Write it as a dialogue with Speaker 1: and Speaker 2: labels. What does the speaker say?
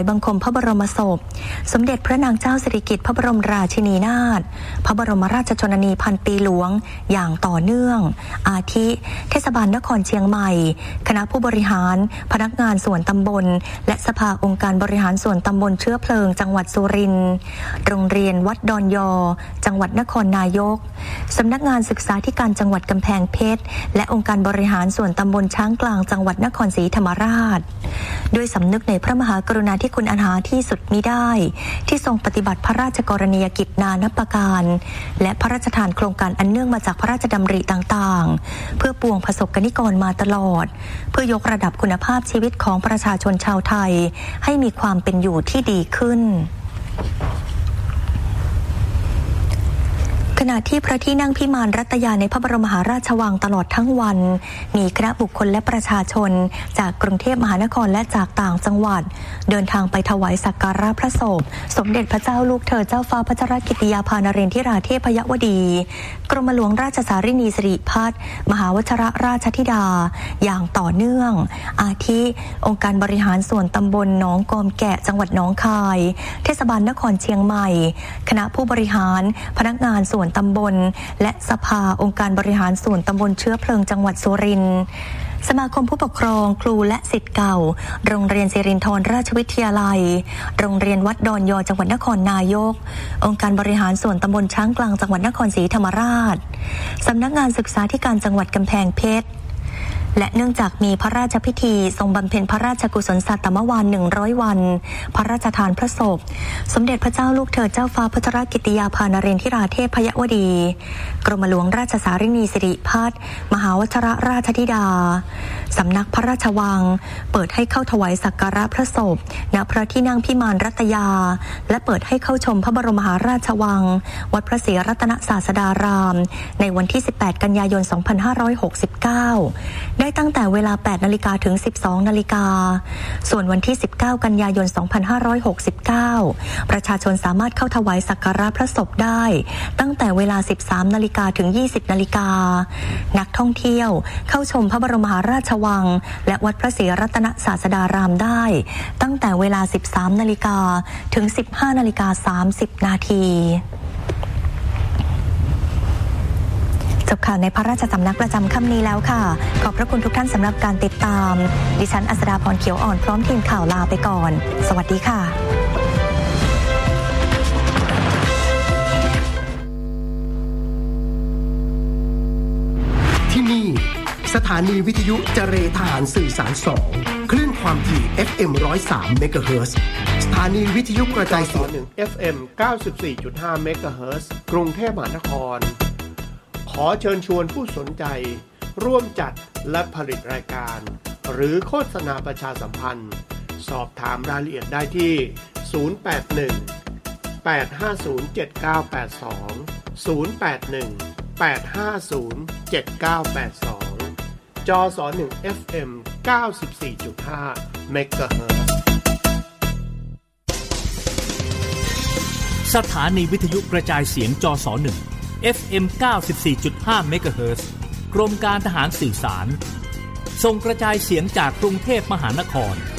Speaker 1: บังคมพระบรมศพสมเด็จพระนางเจ้าสิริกิติ์พระบรมราชินีนาถพระบรมราชชนนีพันปีหลวงอย่างต่อเนื่องอาทิเทศบาลนครเชียงใหม่คณะผู้บริหารพนักงานส่วนตำบลและสภาองค์การบริหารส่วนตำบลเชื้อเพลิงจังหวัดสุรินทร์โรงเรียนวัดดอนยอจังหวัดนครนายกสำนักงานศึกษาธิการจังหวัดกำแพงเพชรและองค์การบริหารส่วนตำบลช้างกลางจังหวัดนครศรีธรรมราชด้วยสำนึกในพระมหากรุณาธิคุณอันหาที่สุดมิได้ที่ทรงปฏิบัติพระราชกรณียกิจนานับประการและพระราชทานโครงการอันเนื่องมาจากพระราชดำริต่างๆเพื่อปวงประสบกนิกรมาตลอดเพื่อยกระดับคุณภาพชีวิตของประชาชนชาวไทยให้มีความเป็นอยู่ที่ดีขึ้นขณะที่พระที่นั่งพิมานรัตยาในพระบรมมหาราชวังตลอดทั้งวันมีคณะบุคคลและประชาชนจากกรุงเทพมหานครและจากต่างจังหวัดเดินทางไปถวายสักการะพระศพสมเด็จพระเจ้าลูกเธอเจ้าฟ้าพัชรกิติยาภานเรนทิราเทพยวดีกรมหลวงราชสารินีสิริพัฒน์มหาวชิรราชธิดาอย่างต่อเนื่องอาทิองค์การบริหารส่วนตำบลหนองกอมแกะจังหวัดหนองคายเทศบาลนครเชียงใหม่คณะผู้บริหารพนักงานส่วนตำบลและสภาองค์การบริหารส่วนตำบลเชื้อเพลิงจังหวัดสุรินทร์สมาคมผู้ปกครองครูและศิษย์เก่าโรงเรียนสิรินธรราชวิทยาลัยโรงเรียนวัดดอนยอจังหวัดนครนายกองค์การบริหารส่วนตำบลช้างกลางจังหวัดนครศรีธรรมราชสำนักงานศึกษาธิการจังหวัดกำแพงเพชรและเนื่องจากมีพระราชพิธีทรงบำเพ็ญพระราชกุศลสัตมวาน100วันพระราชทานพระศพสมเด็จพระเจ้าลูกเธอเจ้าฟ้าพัชรกิติยาภานเรนทิราเทพยวดีกรมหลวงราชสารินีสิริพัฒน์มหาวชิรราชธิดาสำนักพระราชวังเปิดให้เข้าถวายสักการะพระศพณพระที่นั่งพิมานรัตยาและเปิดให้เข้าชมพระบรมมหาราชวังวัดพระศรีรัตนศาสดารามในวันที่18กันยายน2569ได้ตั้งแต่เวลา 8 นาฬิกาถึง 12 นาฬิกาส่วนวันที่19กันยายน2569ประชาชนสามารถเข้าถวายสักการะพระศพได้ตั้งแต่เวลา 13 นาฬิกาถึง 20 นาฬิกานักท่องเที่ยวเข้าชมพระบรมมหาราชวังและวัดพระศรีรัตนศาสดารามได้ตั้งแต่เวลา 13 นาฬิกาถึง 15 นาฬิกา 30 นาทีจบข่าวในพระราชสำนักประจำค่ำนี้แล้วค่ะขอบพระคุณทุกท่านสำหรับการติดตามดิฉันอัศดาพรเขียวอ่อนพร้อมทีมข่าวลาไปก่อนสวัสดีค่ะ
Speaker 2: ที่นี่สถานีวิทยุเจรทหารสื่อสาร2คลื่นความถี่ FM 103 เมกะเฮิรตซ์สถานีวิทยุกระจายเสียง
Speaker 3: FM 94.5 เมกะเฮิรตซ์กรุงเทพมหานครขอเชิญชวนผู้สนใจร่วมจัดและผลิตรายการหรือโฆษณาประชาสัมพันธ์สอบถามรายละเอียดได้ที่081 850 7982 081 850 7982 จส1 FM 94.5 เมกะเฮิรตซ์
Speaker 4: สถานีวิทยุกระจายเสียงจส1 FM 94.5 เมกะเฮิรตซ์กรมการทหารสื่อสารส่งกระจายเสียงจากกรุงเทพมหานคร